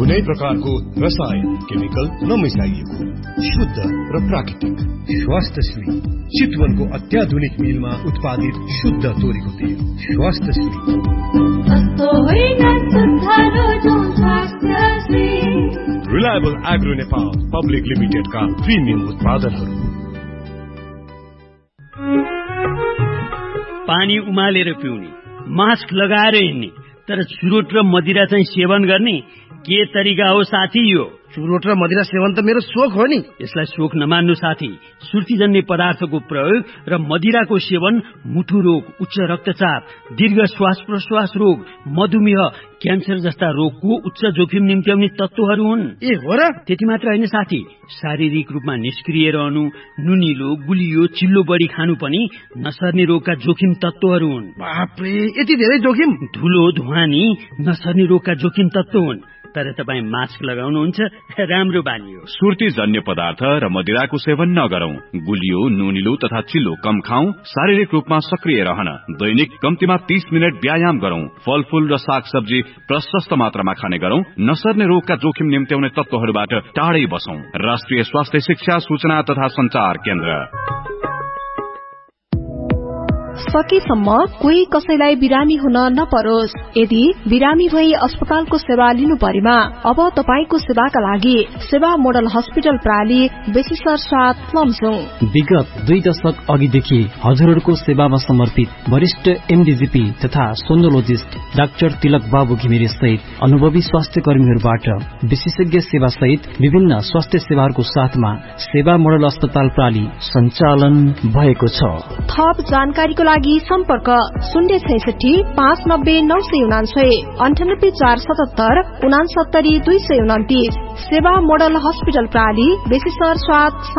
कुनै प्रकारको रसायन केमिकल नमिसाइएको शुद्ध र प्राकृतिक स्वास्थ्यश्री चितवनको अत्याधुनिक मिलमा उत्पादित शुद्ध तोरीको तेल स्वास्थ्यश्री। रिलायबल एग्रो नेपाल पब्लिक लिमिटेडका प्रिमियम उत्पादनहरू। पानी उमालेर पिउने, मास्क लगाएर हिँड्ने, तर चुरोट र मदिरा चाहिँ सेवन गर्ने के तरिका हो साथी? यो चुरोट र मदिरा सेवन त मेरो शोक हो नि। यसलाई शोक नमान्नु साथी। सुर्तीजन्य पदार्थको प्रयोग र मदिराको सेवन मुटु रोग, उच्च रक्तचाप, दीर्घ श्वास प्रश्वास रोग, मधुमेह, क्यान्सर जस्ता रोगको उच्च जोखिम निम्त्याउने तत्त्वहरू हुन्। ए हो र? त्यति मात्र होइन साथी, शारीरिक रूपमा निष्क्रिय रहनु, नुनिलो, गुलियो, चिल्लो बढी खानु पनि नसर्ने रोगका जोखिम तत्त्वहरू हुन्। बापरे, यति धेरै जोखिम? धुलो, धुवानी नसर्ने रोगका जोखिम तत्त्व हुन्। तर तपाईँ मास्क लगाउनुहुन्छ, राम्रो बानी हो। सुर्तीजन्य पदार्थ र मदिराको सेवन नगरौं। गुलियो, नुनिलो तथा चिल्लो कम खाऊ। शारीरिक रूपमा सक्रिय रहन दैनिक कम्तीमा 30 मिनट व्यायाम गरौं। फलफूल र सागसब्जी प्रशस्त मात्रामा खाने गरौं। नसर्ने रोगका जोखिम निम्त्याउने तत्त्वहरूबाट टाढै बसौं। राष्ट्रिय स्वास्थ्य शिक्षा सूचना तथा संचार केन्द्र। सकेसम्म कोही कसैलाई बिरामी हुन नपरोस्। यदि बिरामी भई अस्पतालको सेवा लिनु परेमा अब तपाईको सेवाका लागि सेवा मोडल हस्पिटल प्राली बेसिसर 7 लमजुङ। विगत 2 दशक अघिदेखि हजुरहरूको सेवामा समर्पित वरिष्ठ एमडीजीपी तथा सोनोलोजिस्ट डाक्टर तिलक बाबु घिमिरे सहित अनुभवी स्वास्थ्य कर्मीहरूबाट विशेषज्ञ सेवा सहित विभिन्न स्वास्थ्य सेवाहरूको साथमा सेवा मोडल अस्पताल प्राली सञ्चालन भएको छ। थप जानकारीको लागि सम्पर्क 066 590 999 98 477 69 229। सेवा मोडल हस्पिटल प्राली बेसिसर 7